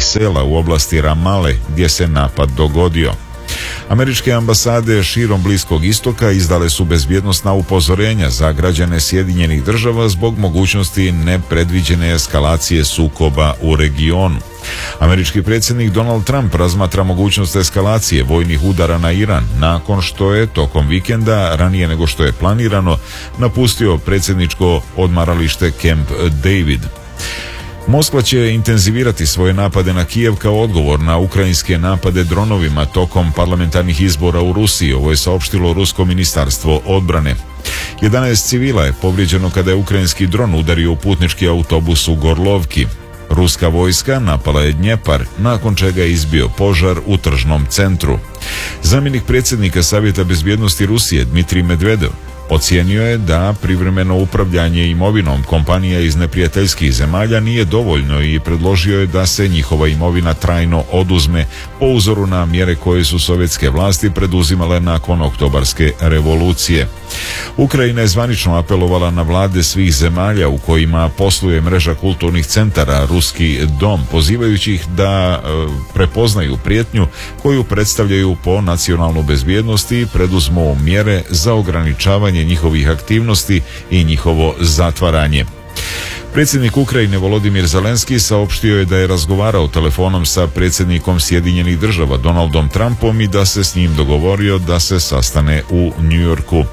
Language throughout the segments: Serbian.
palestinskih sela u oblasti Ramale gdje se napad dogodio. Američke ambasade širom Bliskog istoka izdale su bezbjednosna upozorenja za građane Sjedinjenih Država zbog mogućnosti nepredviđene eskalacije sukoba u regionu. Američki predsjednik Donald Trump razmatra mogućnost eskalacije vojnih udara na Iran nakon što je tokom vikenda, ranije nego što je planirano, napustio predsjedničko odmaralište Camp David. Moskva će intenzivirati svoje napade na Kijev kao odgovor na ukrajinske napade dronovima tokom parlamentarnih izbora u Rusiji, ovo je saopštilo Rusko ministarstvo odbrane. 11 civila je povrijeđeno kada je ukrajinski dron udario u putnički autobus u Gorlovki. Ruska vojska napala je Dnjepar, nakon čega je izbio požar u tržnom centru. Zamjenik predsjednika Savjeta bezbjednosti Rusije Dmitrij Medvedev ocijenio je da privremeno upravljanje imovinom kompanija iz neprijateljskih zemalja nije dovoljno i predložio je da se njihova imovina trajno oduzme po uzoru na mjere koje su sovjetske vlasti preduzimale nakon oktobarske revolucije. Ukrajina je zvanično apelovala na vlade svih zemalja u kojima posluje mreža kulturnih centara Ruski dom, pozivajući ih da prepoznaju prijetnju koju predstavljaju po nacionalnu bezbjednost i preduzmu mjere za ograničavanje njihovih aktivnosti i njihovo zatvaranje. Predsjednik Ukrajine Volodimir Zelenski saopštio je da je razgovarao telefonom sa predsjednikom Sjedinjenih Država Donaldom Trumpom i da se s njim dogovorio da se sastane u New Yorku.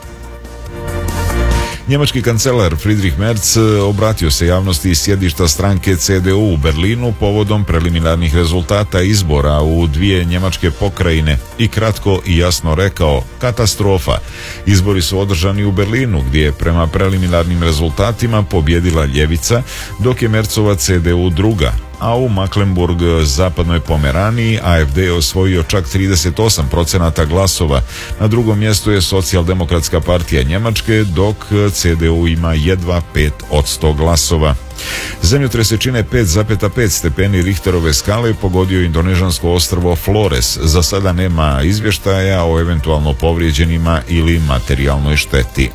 Njemački kancelar Friedrich Merz obratio se javnosti iz sjedišta stranke CDU u Berlinu povodom preliminarnih rezultata izbora u dvije njemačke pokrajine i kratko i jasno rekao: katastrofa. Izbori su održani u Berlinu gdje je prema preliminarnim rezultatima pobjedila ljevica, dok je Merzova CDU druga, a u Mecklenburg zapadnoj Pomeraniji AfD je osvojio čak 38% glasova. Na drugom mjestu je Socijaldemokratska partija Njemačke, dok CDU ima jedva 5% glasova. Zemljotres čine 5,5 stepeni Richterove skale pogodio indonežansko ostrvo Flores. Za sada nema izvještaja o eventualno povrijeđenima ili materijalnoj šteti.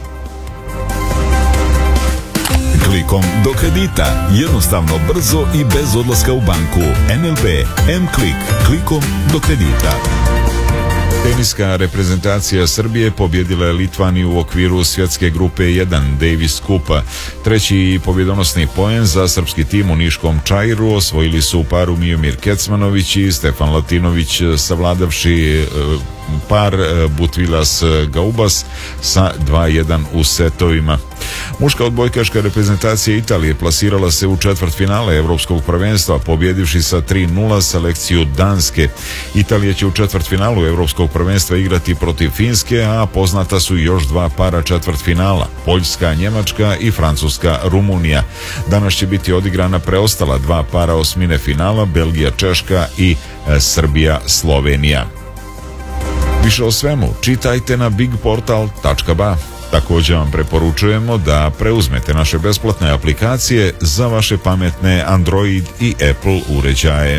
Klikom do kredita. Jednostavno, brzo i bez odlaska u banku. NLB M-Klik. Klikom do kredita. Teniska reprezentacija Srbije pobjedila je Litvaniju u okviru svjetske grupe 1 Davis Kupa. Treći pobjedonosni poen za srpski tim u niškom Čairu osvojili su u paru Miomir Kecmanović i Stefan Latinović, savladavši par Butvilas Gaubas sa 2-1 u setovima. Muška odbojkaška reprezentacija Italije plasirala se u četvrtfinale Evropskog prvenstva pobjedivši sa 3-0 selekciju Danske. Italija će u četvrtfinalu Evropskog prvenstva igrati protiv Finske, a poznata su još dva para četvrtfinala: Poljska, Njemačka i Francuska, Rumunija. Danas će biti odigrana preostala dva para osmine finala: Belgija, Češka i Srbija, Slovenija. Više o svemu čitajte na bigportal.ba. Također vam preporučujemo da preuzmete naše besplatne aplikacije za vaše pametne Android i Apple uređaje.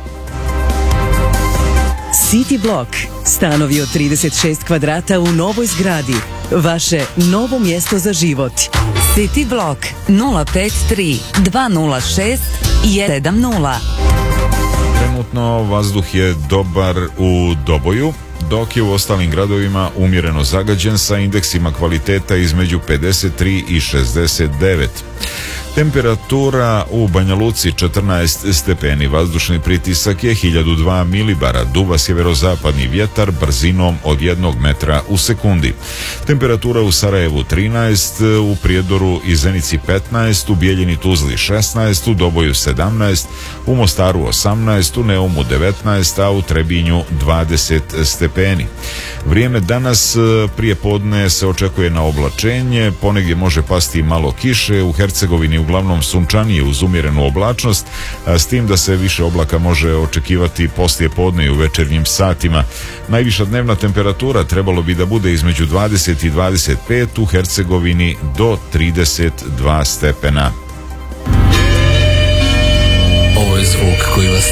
City Block. Stanovi od 36 kvadrata u novoj zgradi. Vaše novo mjesto za život. City Block 053 206 170. Trenutno vazduh je dobar u Doboju, dok je u ostalim gradovima umjereno zagađen sa indeksima kvaliteta između 53 i 69. Temperatura u Banja Luci 14 stepeni, vazdušni pritisak je 1002 milibara, duva sjeverozapadni vjetar brzinom od 1 metra u sekundi. Temperatura u Sarajevu 13, u Prijedoru i Zenici 15, u Bijeljini Tuzli 16, u Doboju 17, u Mostaru 18, u Neumu 19, a u Trebinju 20 stepeni. Vrijeme danas prije podne se očekuje na oblačenje, ponegdje može pasti malo kiše, u Hercegovini uglavnom sunčanije uz umjerenu oblačnost, s tim da se više oblaka može očekivati poslije podne i u večernjim satima. Najviša dnevna temperatura trebalo bi da bude između 20 i 25, u Hercegovini do 32 stepena. Ovo je zvuk koji vas